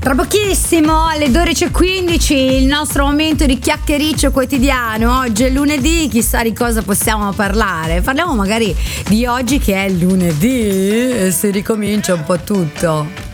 Tra pochissimo, alle 12:15, il nostro momento di chiacchiericcio quotidiano. Oggi è lunedì, chissà di cosa possiamo parlare. Parliamo magari di oggi che è lunedì e si ricomincia un po' tutto.